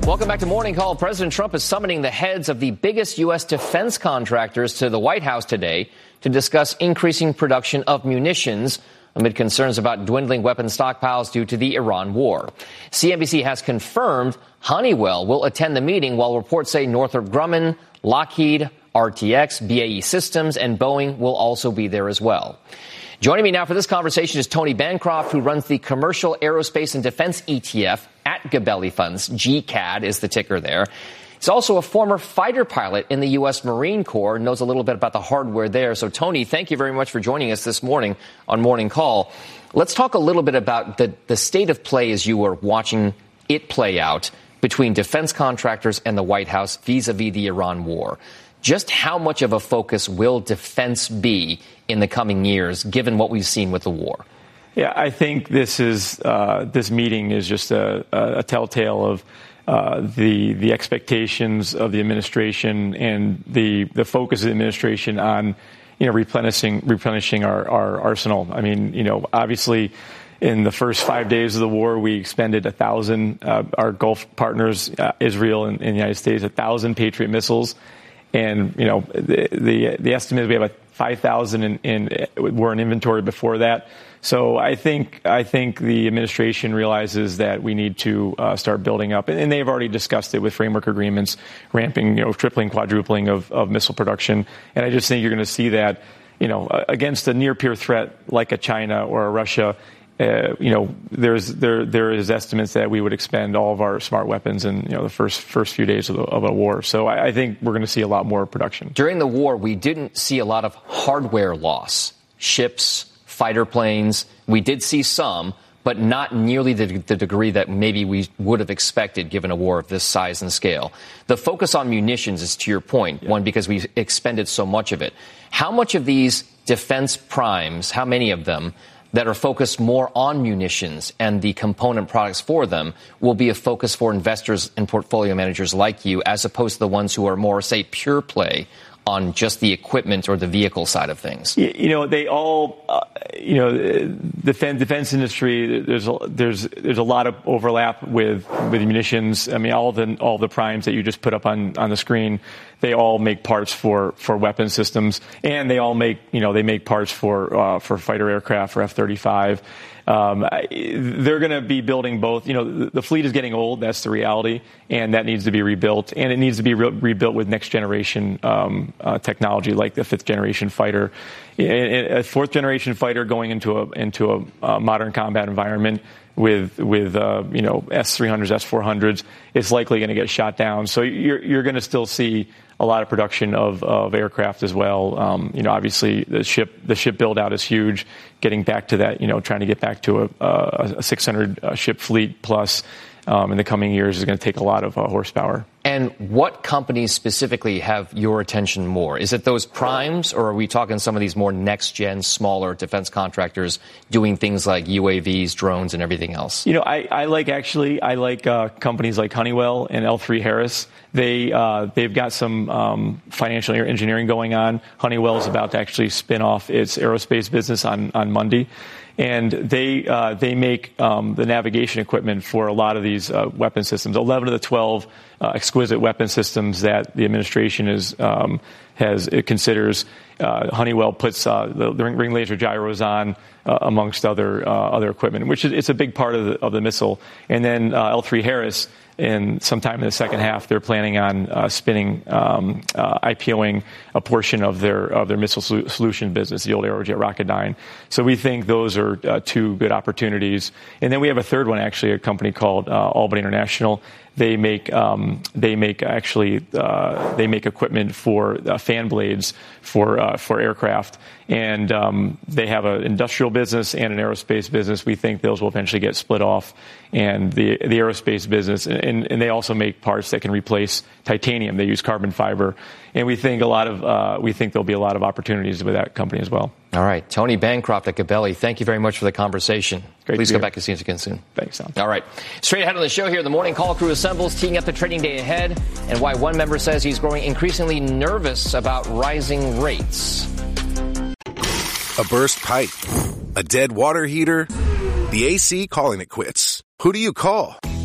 Welcome back to Morning Call. President Trump is summoning the heads of the biggest U.S. defense contractors to the White House today to discuss increasing production of munitions amid concerns about dwindling weapon stockpiles due to the Iran war. CNBC has confirmed Honeywell will attend the meeting, while reports say Northrop Grumman, Lockheed, RTX, BAE Systems, and Boeing will also be there as well. Joining me now for this conversation is Tony Bancroft, who runs the Commercial Aerospace and Defense ETF at Gabelli Funds. GCAD is the ticker there. He's also a former fighter pilot in the U.S. Marine Corps, knows a little bit about the hardware there. So, Tony, thank you very much for joining us this morning on Morning Call. Let's talk a little bit about the state of play as you were watching it play out between defense contractors and the White House vis-a-vis the Iran war. Just how much of a focus will defense be in the coming years, given what we've seen with the war? Yeah, I think this meeting is just a telltale of the expectations of the administration and the focus of the administration on, replenishing our arsenal. I mean, obviously, in the first 5 days of the war, we expended 1,000, our Gulf partners, Israel and the United States, 1,000 Patriot missiles. And, the estimate is we have 5,000 were in inventory before that. So I think the administration realizes that we need to start building up, and they've already discussed it with framework agreements, ramping, tripling, quadrupling of missile production. And I just think you're going to see that, against a near peer threat like a China or a Russia. There is estimates that we would expend all of our smart weapons in the first few days of a war. So I think we're going to see a lot more production. During the war, we didn't see a lot of hardware loss, ships, fighter planes. We did see some, but not nearly the degree that maybe we would have expected given a war of this size and scale. The focus on munitions is, to your point, one, because we expended so much of it. How much of these defense primes, how many of them that are focused more on munitions and the component products for them will be a focus for investors and portfolio managers like you, as opposed to the ones who are more, say, pure play on just the equipment or the vehicle side of things? They all, defense industry. There's a lot of overlap with munitions. I mean, all the primes that you just put up on the screen, they all make parts for weapon systems, and they all make parts for fighter aircraft, for F-35. They're going to be building both. The fleet is getting old. That's the reality, and that needs to be rebuilt. And it needs to be rebuilt with next generation technology, like the fifth generation fighter, a fourth generation fighter going into a modern combat environment with S-300s, S-400s. It's likely going to get shot down. So you're going to still see a lot of production of aircraft as well. Obviously the ship build out is huge. Getting back to that, trying to get back to a 600 ship fleet plus in the coming years is going to take a lot of horsepower. And what companies specifically have your attention more? Is it those primes, or are we talking some of these more next-gen, smaller defense contractors doing things like UAVs, drones, and everything else? I like companies like Honeywell and L3Harris. They've got some financial engineering going on. Honeywell is about to actually spin off its aerospace business on Monday. And they make the navigation equipment for a lot of these weapon systems. 11 of the 12 exquisite weapon systems that the administration considers. Honeywell puts the ring laser gyros on, amongst other equipment, which it's a big part of the missile. And then L3Harris, and sometime in the second half, they're planning on IPOing a portion of their missile solution business, the old Aerojet Rocketdyne. So we think those are two good opportunities. And then we have a third one, actually, a company called Albany International. They make equipment for fan blades for aircraft, and they have an industrial business and an aerospace business. We think those will eventually get split off, and the aerospace business, and they also make parts that can replace titanium. They use carbon fiber, and we think there'll be a lot of opportunities with that company as well. All right, Tony Bancroft at Gabelli, thank you very much for the conversation. Please come back and see us again soon. Thanks, Tom. All right, straight ahead on the show here, the Morning Call crew assembles, teeing up the trading day ahead, and why one member says he's growing increasingly nervous about rising rates. A burst pipe, a dead water heater, the AC calling it quits. Who do you call?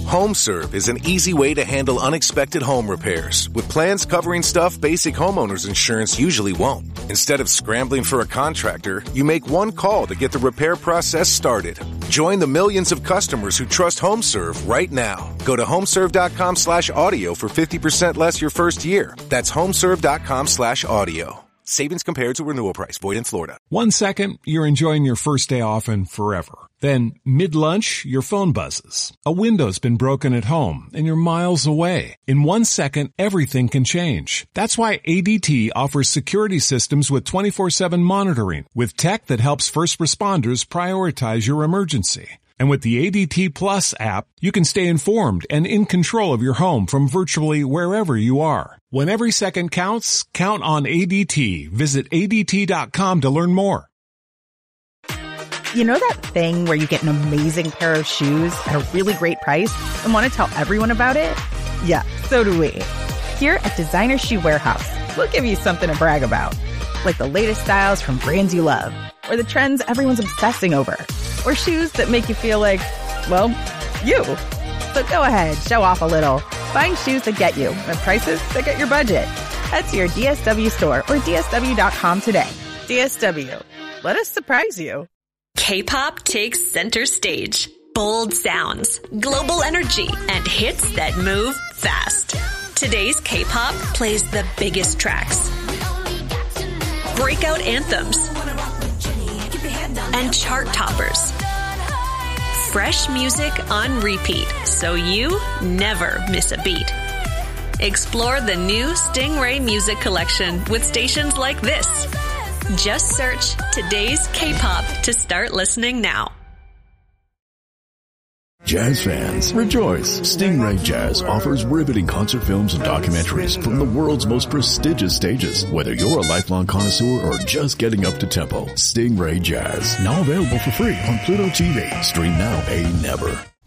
HomeServe is an easy way to handle unexpected home repairs with plans covering stuff basic homeowners insurance usually won't. Instead of scrambling for a contractor, you make one call to get the repair process started. Join the millions of customers who trust HomeServe right now. Go to homeserve.com/audio for 50% less your first year. That's homeserve.com/audio. Savings compared to renewal price. Void in Florida. 1 second, you're enjoying your first day off and forever. Then, mid-lunch, your phone buzzes. A window's been broken at home, and you're miles away. In 1 second, everything can change. That's why ADT offers security systems with 24/7 monitoring, with tech that helps first responders prioritize your emergency. And with the ADT Plus app, you can stay informed and in control of your home from virtually wherever you are. When every second counts, count on ADT. Visit ADT.com to learn more. You know that thing where you get an amazing pair of shoes at a really great price and want to tell everyone about it? Yeah, so do we. Here at Designer Shoe Warehouse, we'll give you something to brag about. Like the latest styles from brands you love, or the trends everyone's obsessing over, or shoes that make you feel like, well, you. So go ahead, show off a little. Find shoes that get you at prices that get your budget. Head to your DSW store or DSW.com today. DSW. Let us surprise you. K-pop takes center stage. Bold sounds, global energy, and hits that move fast. Today's K-pop plays the biggest tracks, breakout anthems, and chart toppers. Fresh music on repeat, so you never miss a beat. Explore the new Stingray Music Collection with stations like this. Just search Today's K-pop to start listening now. Jazz fans, rejoice! Stingray Jazz offers riveting concert films and documentaries from the world's most prestigious stages. Whether you're a lifelong connoisseur or just getting up to tempo, Stingray Jazz, now available for free on Pluto TV. Stream now, pay never.